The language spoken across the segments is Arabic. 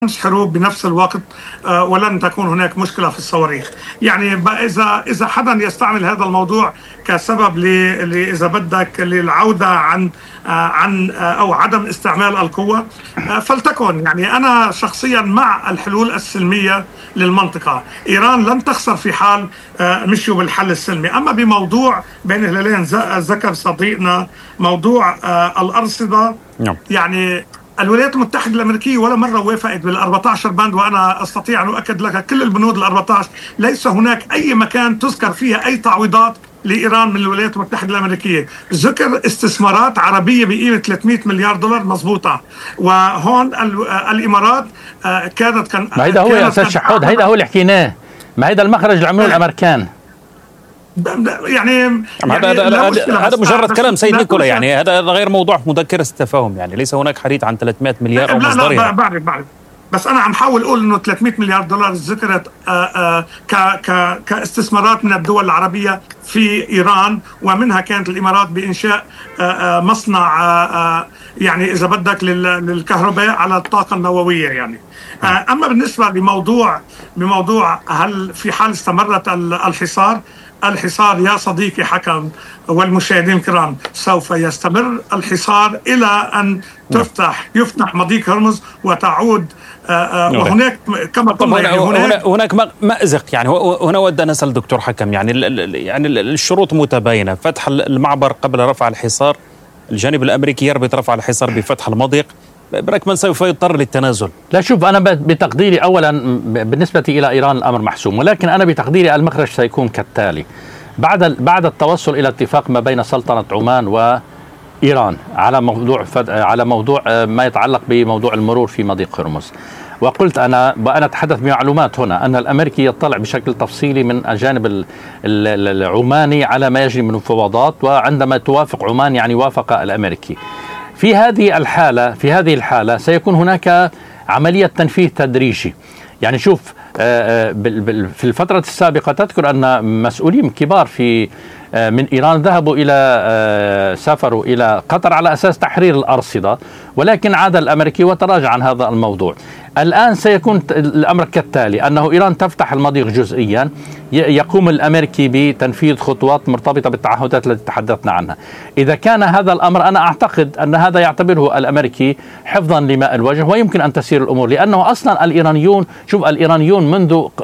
حروب بنفس الوقت. ولن تكون هناك مشكلة في الصواريخ. يعني إذا حدا يستعمل هذا الموضوع كسبب إذا بدك للعودة عن أو عدم استعمال القوة، فلتكن. يعني أنا شخصيا مع الحلول السلمية للمنطقة. إيران لن تخسر في حال مشوا بالحل السلمي. أما بموضوع بين الهلالين ذكر صديقنا موضوع الأرصدة، يعني الولايات المتحدة الأمريكية ولا مرة وافقت بال14 بند، وأنا أستطيع أن أؤكد لك كل البنود ال14 ليس هناك أي مكان تذكر فيها أي تعويضات لإيران من الولايات المتحدة الأمريكية. ذكر استثمارات عربية بقيمة 300 مليار دولار مظبوطة، وهون الإمارات كانت ما هيدا هو يا أستاذ شحود، هيدا هو اللي حكيناه، ما هيدا المخرج اللي عملوه الأمريكان. يعني هذا مجرد كلام سيد نيكولا، يعني هذا غير موضوع مذكرة التفاهم، يعني ليس هناك حديث عن 300 مليار أو مصدرها. لا بعرف، بس أنا عم حاول أقول إنه 300 مليار دولار ذكرت كاستثمارات من الدول العربية في إيران، ومنها كانت الإمارات بإنشاء مصنع يعني إذا بدك للكهرباء على الطاقة النووية يعني. أما بالنسبة بموضوع هل في حال استمرت الحصار يا صديقي حكم والمشاهدين الكرام، سوف يستمر الحصار إلى أن يفتح مضيق هرمز وتعود وهناك كما قلنا هناك مأزق. يعني هنا ود أن أسأل دكتور حكم، يعني الشروط متباينة: فتح المعبر قبل رفع الحصار، الجانب الأمريكي يربط رفع الحصار بفتح المضيق، برأيك من سوف يضطر للتنازل؟ لا، شوف، أنا بتقديري أولا بالنسبة إلى إيران الأمر محسوم، ولكن أنا بتقديري المخرج سيكون كالتالي: بعد التوصل إلى اتفاق ما بين سلطنة عمان وإيران على موضوع ما يتعلق بموضوع المرور في مضيق هرمز. وقلت أنا أتحدث بمعلومات هنا أن الأمريكي يطلع بشكل تفصيلي من الجانب العماني على ما يجري من المفاوضات، وعندما توافق عمان يعني وافق الأمريكي. في هذه الحالة سيكون هناك عملية تنفيذ تدريجي. يعني شوف، في الفترة السابقة تذكر أن مسؤولين كبار من إيران سافروا إلى قطر على أساس تحرير الأرصدة، ولكن عاد الأمريكي وتراجع عن هذا الموضوع. الآن سيكون الأمر كالتالي: أنه إيران تفتح المضيق جزئيا، يقوم الأمريكي بتنفيذ خطوات مرتبطة بالتعهدات التي تحدثنا عنها. إذا كان هذا الأمر، أنا أعتقد أن هذا يعتبره الأمريكي حفظا لماء الوجه، ويمكن أن تسير الأمور، لأنه أصلا الإيرانيون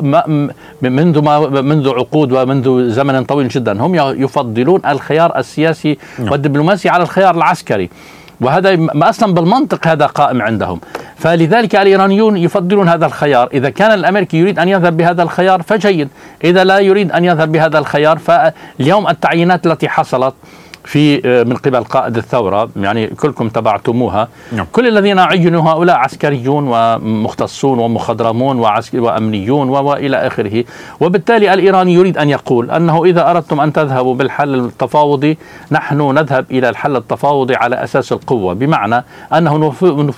منذ عقود ومنذ زمن طويل جدا هم يفضلون الخيار السياسي والدبلوماسي على الخيار العسكري، وهذا ما أصلا بالمنطق هذا قائم عندهم. فلذلك الإيرانيون يفضلون هذا الخيار. إذا كان الأمريكي يريد أن يذهب بهذا الخيار فجيد، إذا لا يريد أن يذهب بهذا الخيار، فاليوم التعيينات التي حصلت من قبل قائد الثورة، يعني كلكم تبعتموها، كل الذين عينوا هؤلاء عسكريون ومختصون ومخضرمون وأمنيون وإلى آخره. وبالتالي الإيراني يريد أن يقول أنه إذا أردتم أن تذهبوا بالحل التفاوضي، نحن نذهب إلى الحل التفاوضي على أساس القوة، بمعنى أنه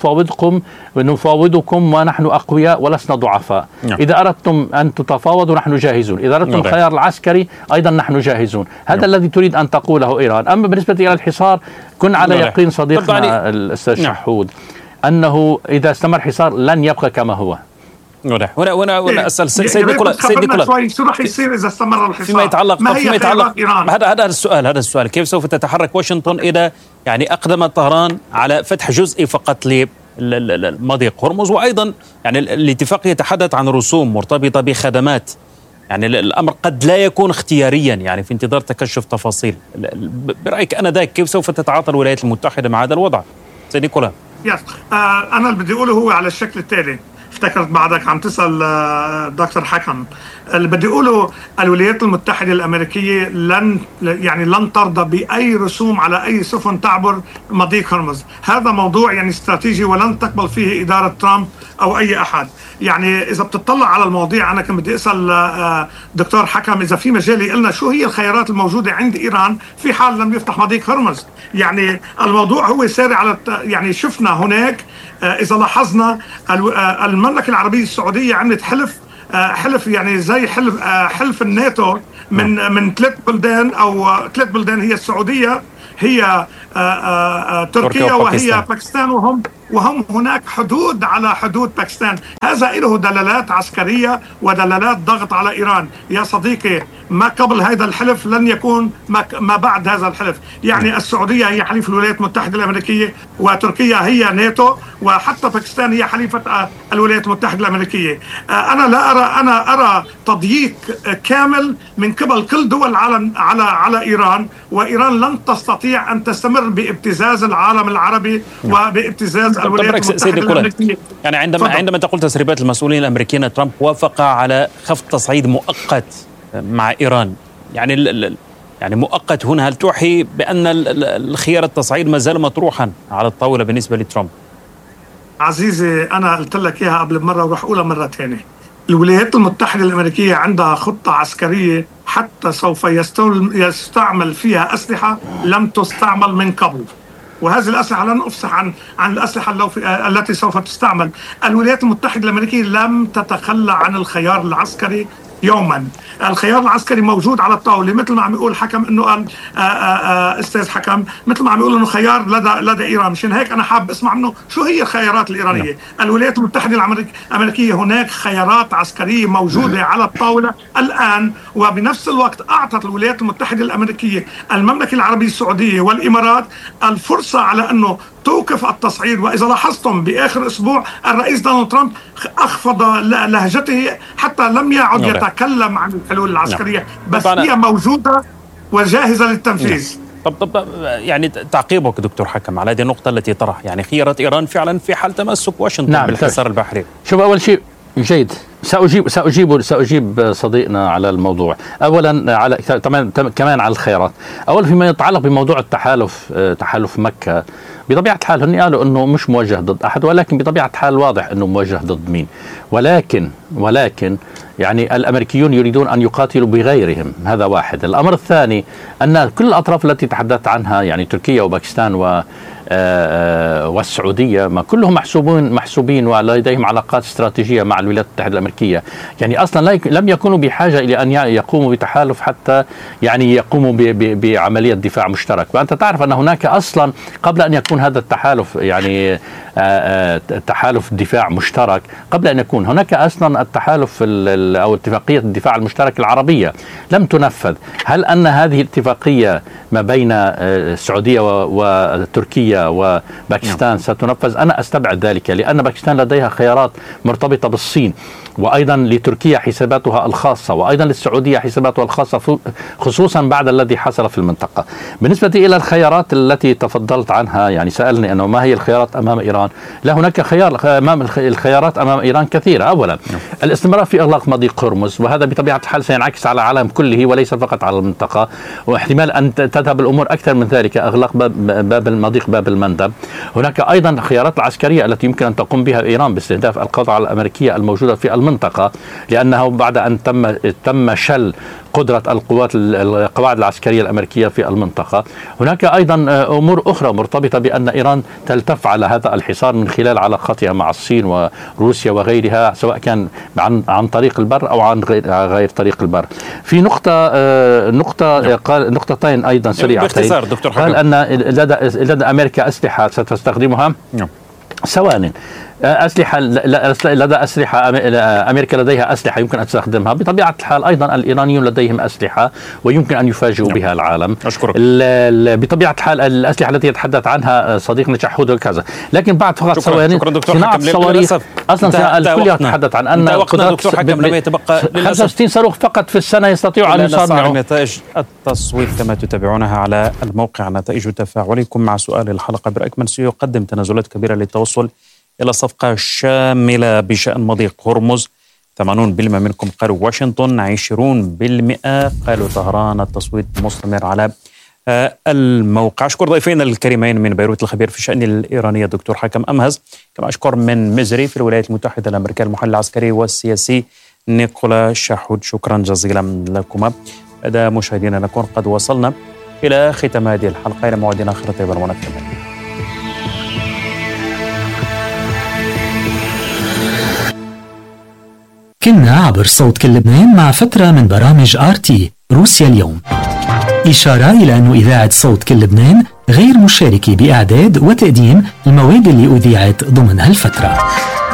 نفاوضكم ونحن أقوياء ولسنا ضعفاء. إذا أردتم أن تتفاوضوا نحن جاهزون، إذا أردتم الخيار العسكري أيضا نحن جاهزون. هذا الذي تريد أن تقوله إيران. أما بالنسبة إلى الحصار، كن على يقين صديقنا الأستاذ شحود أنه إذا استمر الحصار لن يبقى كما هو. هنا أسأل سيد نيكولا، شو راح يصير إذا استمر الحصار؟ فيما يتعلق هذا السؤال: كيف سوف تتحرك واشنطن إذا يعني أقدم طهران على فتح جزئي فقط لمضيق هرمز، وأيضا يعني الاتفاق يتحدث عن رسوم مرتبطة بخدمات، يعني الأمر قد لا يكون اختياريا، يعني في انتظار تكشف تفاصيل. برأيك أنا ذاك كيف سوف تتعاطى الولايات المتحدة مع هذا الوضع؟ سيد نيكولا. أنا اللي بدي أقوله هو على الشكل التالي. افتكرت بعدك عم تسأل دكتور حكم. اللي بدي أقوله: الولايات المتحدة الأمريكية لن ترضى بأي رسوم على أي سفن تعبر مضيق هرمز. هذا موضوع يعني استراتيجي ولن تقبل فيه إدارة ترامب أو أي أحد. يعني إذا بتطلع على المواضيع، أنا كنت بدي أسأل دكتور حكم إذا في مجال يقلنا شو هي الخيارات الموجودة عند إيران في حال لم يفتح مضيق هرمز. يعني الموضوع هو ساري على يعني شفنا هناك إذا لاحظنا المملكة العربية السعودية عملت حلف يعني زي حلف الناتو من 3 بلدان، أو 3 بلدان هي السعودية، هي تركيا، وهي باكستان، وهم هناك حدود على حدود باكستان. هذا له دلالات عسكرية ودلالات ضغط على إيران. يا صديقي، ما قبل هذا الحلف لن يكون ما بعد هذا الحلف. يعني السعودية هي حليف الولايات المتحدة الأمريكية، وتركيا هي ناتو، وحتى باكستان هي حليفة الولايات المتحدة الأمريكية. أنا أرى تضييق كامل من قبل كل دول العالم على إيران، وإيران لن تستطيع أن تستمر بابتزاز العالم العربي وبابتزاز الولايات المتحدة الأمريكية. يعني عندما تقول تسريبات المسؤولين الأمريكيين ترامب وافق على خفض تصعيد مؤقت مع إيران، يعني مؤقت هنا، هل توحي بأن الخيار التصعيد ما زال مطروحا على الطاولة بالنسبة لترامب؟ عزيزي، أنا قلت لك إياها قبل مرة ورح أقولها مرة ثانية. الولايات المتحدة الأمريكية عندها خطة عسكرية حتى سوف يستعمل فيها أسلحة لم تستعمل من قبل، وهذه الأسلحة لن أفصح عن الأسلحة التي سوف تستعمل. الولايات المتحدة الأمريكية لم تتخلى عن الخيار العسكري يوما. الخيار العسكري موجود على الطاولة، مثل ما عم يقول حكم انه قال استاذ حكم، مثل ما عم يقول انه خيار لدى ايران. مشان هيك انا حاب اسمع منه شو هي الخيارات الايرانيه. الولايات المتحده الامريكيه هناك خيارات عسكريه موجوده على الطاوله الان، وبنفس الوقت اعطت الولايات المتحده الامريكيه المملكه العربيه السعوديه والامارات الفرصه على انه توقف التصعيد. وإذا لاحظتم بآخر أسبوع الرئيس دونالد ترامب أخفض لهجته حتى لم يعد يتكلم عن الحلول العسكرية، بس هي موجودة وجاهزة للتنفيذ. طب يعني تعقيبك دكتور حكم على هذه النقطة التي طرح، يعني خيارات إيران فعلا في حال تمسك واشنطن بالحصار البحري. شوف، أول شيء جيد، سأجيب صديقنا على الموضوع. أولا على كمان على الخيارات. أولا فيما يتعلق بموضوع تحالف مكة، بطبيعة الحال هن قالوا أنه مش موجه ضد أحد، ولكن بطبيعة الحال واضح أنه موجه ضد مين. ولكن يعني الأمريكيون يريدون أن يقاتلوا بغيرهم، هذا واحد. الأمر الثاني أن كل الأطراف التي تحدثت عنها، يعني تركيا وباكستان والسعودية، ما كلهم محسوبين ولديهم علاقات استراتيجية مع الولايات المتحدة الأمريكية. يعني أصلا لم يكونوا بحاجة إلى أن يقوموا بتحالف حتى يعني يقوموا بعملية دفاع مشترك. وأنت تعرف أن هناك أصلا قبل أن يكون هذا التحالف، يعني تحالف دفاع مشترك، قبل أن يكون هناك أصلا التحالف أو اتفاقية الدفاع المشترك العربية لم تنفذ. هل أن هذه الاتفاقية ما بين السعودية وتركيا وباكستان ستنفذ؟ أنا أستبعد ذلك، لأن باكستان لديها خيارات مرتبطة بالصين، وأيضا لتركيا حساباتها الخاصة، وأيضا للسعودية حساباتها الخاصة، خصوصا بعد الذي حصل في المنطقة. بالنسبة إلى الخيارات التي تفضلت عنها، يعني سألني أنه ما هي الخيارات أمام إيران؟ لا، هناك الخيارات أمام إيران كثيرة. أولا الاستمرار في إغلاق مضيق هرمز، وهذا بطبيعة الحال سينعكس على العالم كله وليس فقط على المنطقة، واحتمال أن تذهب الأمور أكثر من ذلك، إغلاق باب المندب. هناك أيضا الخيارات العسكرية التي يمكن أن تقوم بها إيران باستهداف القطع الأمريكية الموجودة في المنطقة، لأنه بعد أن تم شل قدرة القواعد العسكرية الأمريكية في المنطقة. هناك أيضا أمور أخرى مرتبطة بأن إيران تلتف على هذا الحصار من خلال علاقاتها مع الصين وروسيا وغيرها، سواء كان عن طريق البر أو عن غير طريق البر. في نقطتين أيضا سريعتين. قال أن لدى أمريكا أسلحة ستستخدمها. ثواني، أمريكا لديها أسلحة يمكن أن تستخدمها. بطبيعة الحال أيضا الإيرانيون لديهم أسلحة ويمكن أن يفاجئوا بها العالم. أشكرك. بطبيعة الحال الأسلحة التي يتحدث عنها صديقنا شحود وكذا، لكن بعد فقط ثواني، صناعة الصواريخ أصلا الكل يتحدث عن أن قدرات 65 صاروخ فقط في السنة يستطيعوا أن يصنعوا. نتائج التصويت كما تتابعونها على الموقع نتائج تفاعلكم مع سؤال الحلقة برأيك من سيقدم تنازلات كبيرة للتوصل إلى صفقة شاملة بشأن مضيق هرمز؟ 80% منكم قالوا واشنطن، 20% قالوا طهران. التصويت مستمر على الموقع. أشكر ضيفين الكريمين من بيروت الخبير في الشأن الإيراني الدكتور حكم أمهز، كما أشكر من مزري في الولايات المتحدة الأمريكية المحلل العسكري والسياسي نيكولا شحود. شكرا جزيلا لكما. هذا مشاهدينا نكون قد وصلنا إلى ختام هذه الحلقة. إلى موعد آخر طيبا ونكمل. كنا عبر صوت كل لبنان مع فترة من برامج RT روسيا اليوم. إشارة إلى أن إذاعة صوت كل لبنان غير مشاركة بإعداد وتقديم المواد اللي أذيعت ضمن هالفترة.